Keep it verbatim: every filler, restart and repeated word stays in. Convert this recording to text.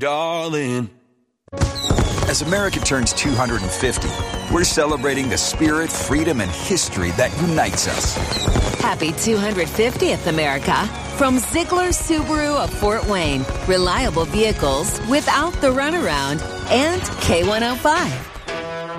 darling. As America turns two hundred fifty, we're celebrating the spirit, freedom, and history that unites us. Happy two hundred fiftieth, America. From Ziegler Subaru of Fort Wayne. Reliable vehicles without the runaround. And K one oh five.